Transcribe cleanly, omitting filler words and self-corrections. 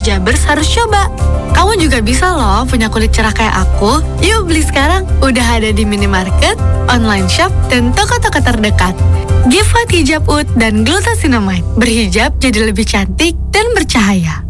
hijabers harus coba. Kamu juga bisa loh punya kulit cerah kayak aku. Yuk beli sekarang. Udah ada di minimarket, online shop, dan toko-toko terdekat. Gift White Hijab Oud dan Glutathione. Berhijab jadi lebih cantik dan bercahaya.